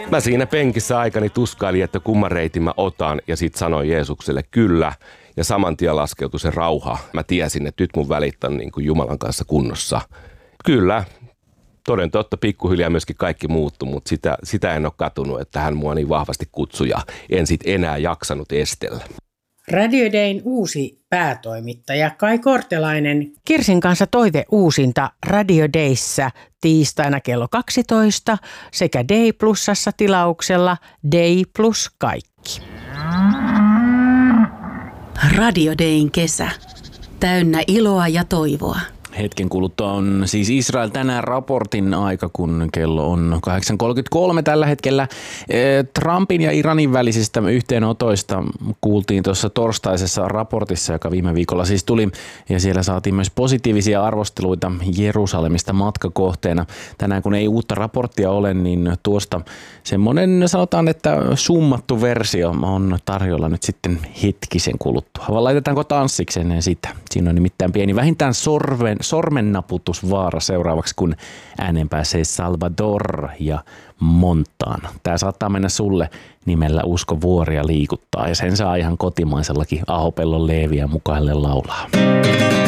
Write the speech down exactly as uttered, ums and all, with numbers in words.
Mä siinä penkissä aikani tuskailin, että kumman reitin mä otan ja sit sanoin Jeesukselle kyllä. Ja saman tien laskeutui se rauha. Mä tiesin, että nyt mun välit on niin kuin Jumalan kanssa kunnossa. Kyllä, toden totta pikkuhiljaa myöskin kaikki muuttui, mutta sitä, sitä en ole katunut, että hän mua niin vahvasti kutsui ja en sit enää jaksanut estellä. Radio Dayn uusi päätoimittaja Kai Kortelainen Kirsin kanssa toive uusinta Radio Dayssä tiistaina kello kaksitoista sekä Day Plusassa tilauksella Day Plus kaikki. Radio Dayn kesä. Täynnä iloa ja toivoa. Hetken kuluttua on siis Israel tänään raportin aika, kun kello on kahdeksan kolmekymmentäkolme tällä hetkellä. Trumpin ja Iranin välisistä yhteenotoista kuultiin tuossa torstaisessa raportissa, joka viime viikolla siis tuli. Ja siellä saatiin myös positiivisia arvosteluita Jerusalemista matkakohteena. Tänään kun ei uutta raporttia ole, niin tuosta semmoinen sanotaan, että summattu versio on tarjolla nyt sitten hetkisen kuluttua. Vai laitetaanko tanssiksi ennen sitä? Siinä on nimittäin pieni vähintään sorven sormennaputusvaara seuraavaksi, kun ääneen pääsee Salvador ja Montana. Tämä saattaa mennä sulle nimellä Usko Vuoria liikuttaa ja sen saa ihan kotimaisellakin Ahopellon Leeviä mukaille laulaa.